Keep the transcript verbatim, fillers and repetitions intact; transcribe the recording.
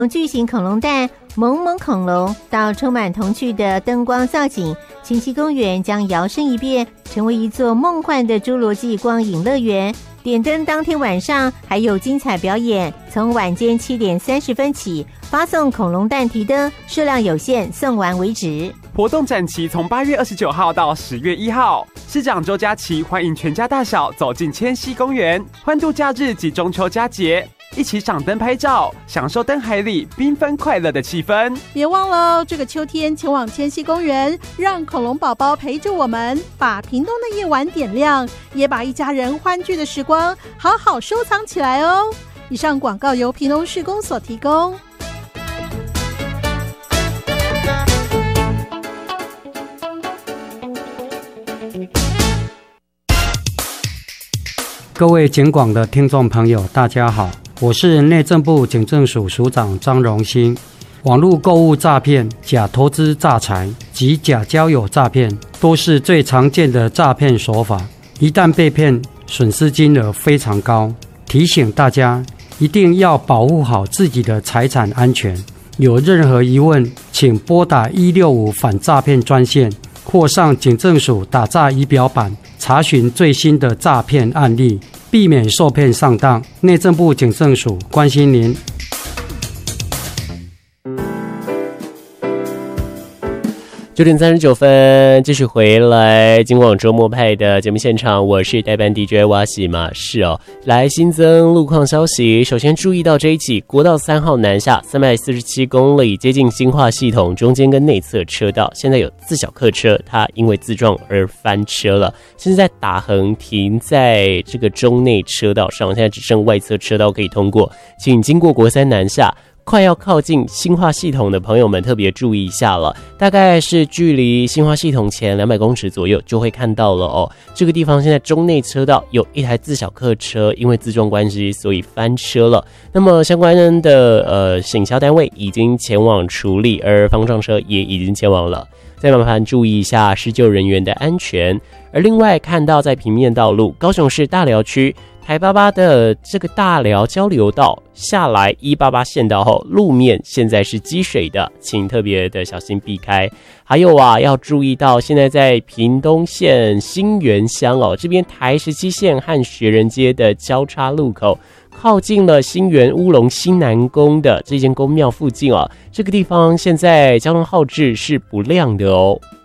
从巨型恐龙蛋、萌萌恐龙到充满童趣的灯光造景，清溪公园将摇身一变，成为一座梦幻的侏罗纪光影乐园。点灯当天晚上还有精彩表演，从晚间七点三十分起发送恐龙蛋提灯，数量有限，送完为止。 活动展期从八月二十九号到十月一号，市长周佳琪欢迎全家大小走进千禧公园，欢度假日及中秋佳节，一起赏灯拍照，享受灯海里缤纷快乐的气氛。 别忘了这个秋天前往千禧公园，让恐龙宝宝陪着我们，把屏东的夜晚点亮，也把一家人欢聚的时光好好收藏起来哦。以上广告由屏东市公所提供。 各位警广的听众朋友大家好，我是内政部警政署署长张荣兴。网络购物诈骗、假投资诈财及假交友诈骗都是最常见的诈骗手法，一旦被骗，损失金额非常高。提醒大家一定要保护好自己的财产安全，有任何疑问请拨打一六五反诈骗专线，或上警政署打诈仪表板查询最新的诈骗案例，避免受骗上当。内政部警政署关心您。 九点三十九分，继续回来金广周末派的节目现场，我是代班 D J 瓦西马是哦。来新增路况消息，首先注意到这一起国道三号南下三百四十七公里，接近新化系统中间跟内侧车道，现在有自小客车，它因为自撞而翻车了，现在打横停在这个中内车道上，现在只剩外侧车道可以通过，请经过国三南下。快要靠近新化系统的朋友们特别注意一下了，大概是距离新化系统前两百公尺左右就会看到了哦。这个地方现在中内车道有一台自小客车，因为自撞关系所以翻车了。那么相关的呃警消单位已经前往处理，而方撞车也已经前往了。再麻烦注意一下施救人员的安全。而另外看到在平面道路，高雄市大寮区台八八的这个大寮交流道下来一八八县道后，路面现在是积水的，请特别的小心避开。还有啊，要注意到现在在屏东县新园乡哦，这边台十七线和学人街的交叉路口，靠近了新园乌龙新南宫的这间宫庙附近哦，这个地方现在交通号志是不亮的哦。